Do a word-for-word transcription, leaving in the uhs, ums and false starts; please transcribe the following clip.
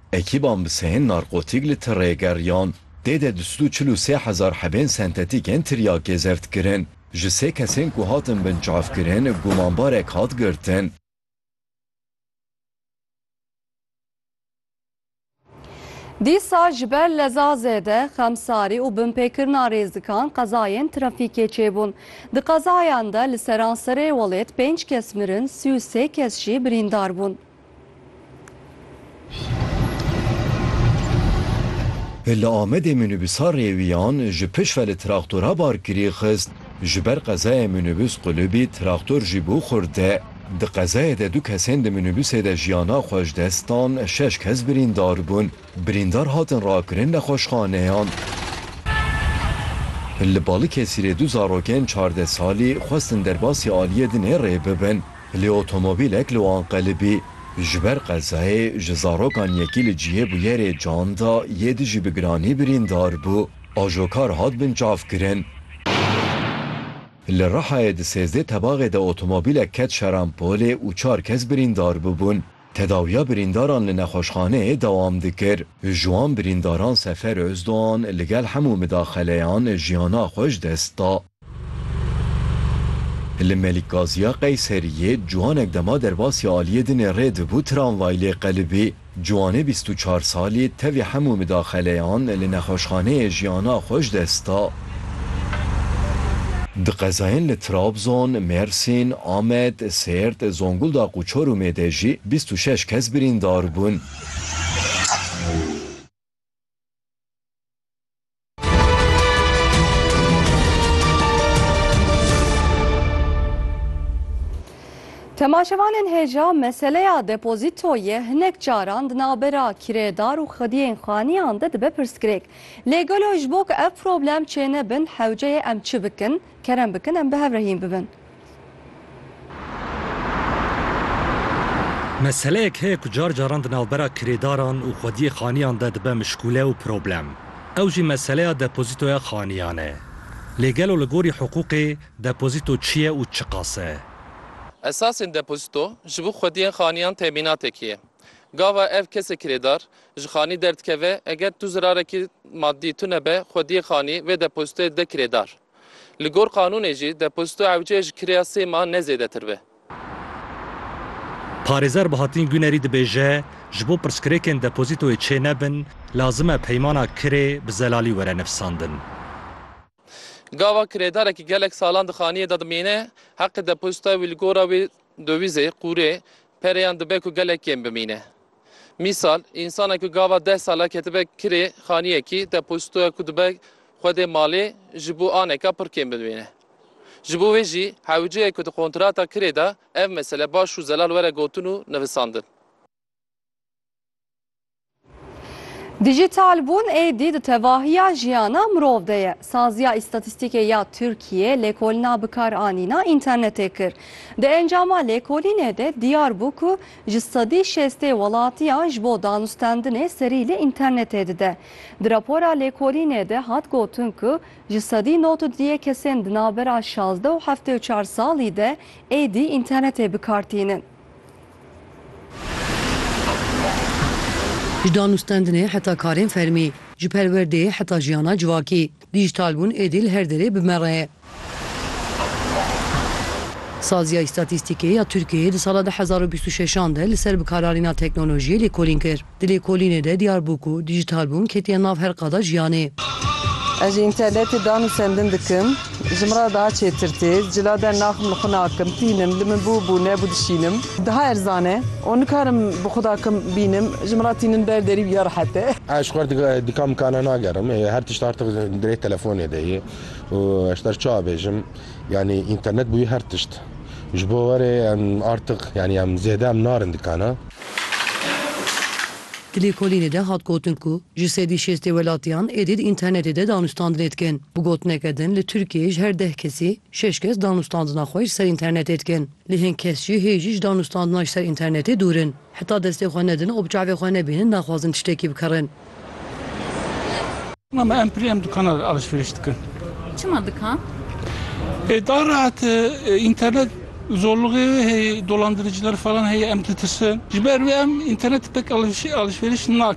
Ekîban bi sehên narkotîk li Tirêgeriyan dê de du yüz çil û sê hezar hebên sentetîkên tiryakê zeft kirin. Ji sê kesên ku hatin bincavkirin gumanbarek hat girtin. Dîsa ji ber Lezazê de xemsarî û binpêkirina rêzikan qezayên trafîkê çêbûn. Di qezayan de li Seranserê Welêt pênc kes mirin, sî û sê kes jî birîndar bûn. Li Amedê minîbûsa rêwiyan ji pişve li traktora barkirî xist. Ji ber qezayê minîbûs qulubî traktor jî bû xurde. Di qezayê de du kesên di minîbûsê de jiyana xwe ji destan, şeş kes birîndar bûn. Birîndar hatin rakirin nexweşxaneyan. Li Balıkesirê du zarokên çardeh salî xwestin derbasî aliyê dinê rê bibin. Lê otomobîlek li wan qelibî. Ji ber qezayê ji zarokan yekî li cihê bûyerê can da, yê di jî bi giranî birîndar bû. Ajokar hat bincavkirin. Li Rihayê di sêzdê tebaxê de otomobîlek ket şerampolê û çar kes birîndar bibûn. Tedawiya birîndaran li nexweşxaneyê dewam dikir. Ji wan birîndaran Sefer Özdoğan li gel hemû midaxeleyan jiyana xwe ji dest da. Li Melikgaziya Qeyseriyê ciwanek dema derbasî aliyê dinê rê dibû tramvaylê qelibî. Ciwanê bîst û çar salî tevî hemû midaxeleyan li nexweşxaneyê jiyana xwe ji dest da. Di qezayên li Trabzon, Mersîn, Amed, Sêrt, Zonguldak û Çorumê de jî bîst û şeş kes birîndar bûn. Temaşevanên hêja meseleya depozîtoyê hinek caran di navbera kirêdar û xwediyên xaniyan de dibe pirsgirêk. Lê gelo ji bo ku ev problem çêne bin hewceyê em çi bikin, kerem bikin em bi hev rehîn bibin. Meseleyek heye ku car caran di navbera kirêdaran û xwediyê xaniyan de dibe mişkûle û problem. Ew jî meseleya depozîtoya xaniyan e. Lê gelo li gorî hiqûqê depozîto çi ye û çi qas e? Esasên depozîto ji bo xwediyên xaniyan temînatekî ye. Gava ev kesek kirêdar ji xanî derdikeve eger tu zirarekî maddî tune xwediyê xanî ve depozîtoyê de kirêdar. Li gor qanûnê jî depozîto ewcê ji kiriya sê mah ne zêdetir be. Parêzer bi hatîn Günerî dibêje ji bo pirsgirêkên depozîtoyê çê nebin, lazim e peymana kirê bi zelalî were nivîsandin. Gava kirêdarekî gelek salan di xaniyê de dimîne, heqê depozîtoya wî li gora wê dowîzê qûrê pereyan dibe ku gelek yên bimîne. Mîsal, însanek ku gava deh sala ketibe kirê xaniyekî depozîtoya ku dibe xwedê malê ji bo aneka pir kêm bimîne. Ji bo wê jî hewceyê ku di kontrata kirê de ev mesele baş û zelal were gotin û nivîsandin. Dijital bûn êdî di tevahiya jiyana mirov de ye. Saziya İstatîstîkê ya Tirkiye lêkolîna bikaranîna internetê kir. Di encama lêkolînê de diyar bû ku ji sedî şêstê welatiyan ji bo danûstandinê serî li internetê dide. Di rapora lêkolînê de hat gotin ku ji sedî nod û diyê kesên di navbera şazdeh û heftê û çar salî de êdî internetê bikartînin. Ji danûstandinê heta karên fermî, ji perwerdeyê heta jiyana civakî, dijital bûn êdî li her derê bimere ye. Saziya İstatîstîkê ya Tirkiyeyê di sala iki bin bîst û şeşan de li ser bikaranîna teknolojiyê lêkolîn kir. Di lêkolînê de diyar bû ku dijital bûn ketiye nav her qada jiyanê. Ez ji internetê danûstandin dikim, ji min re daha çêtirtê, cila dernaxim li xwe nakim, bînim, li min bû bû ne bû dişînim. Daha erzan e, û nikarim bi xwe dakim bînim, ji min re tînin ber derî ya rehetê. Ez ji xwe dikam kana nagerim, her tişt artık dirê telefonê de ye û ez ter çi abêjim, yani internet bûyî her tişt. Ji bo werê em artık yani em zêde em narin dikana. Di lêkolînê de hat gotin ku ji sedî şêstê welatiyan êdî di internetê de danûstandin etkin. Bu gotineke din li Tirkiyeyê ji her deh kesî şeş kes danûstandina xwe ji ser internetê etkin. Li hin kes jî hê jî ji danûstandina ji ser internetê dûrin. Heta destê xwe nedin û bi çavê xwe nebînin naxwazin tiştekî bikarin. Ama em pirê em dukana alışveriş dikin. Çima dikan? E, daha rahat e, internet zorluğu hey, dolandırıcılar falan hey em titirsin. Jiber ve em internet pek alışveriş, alışveriş nak.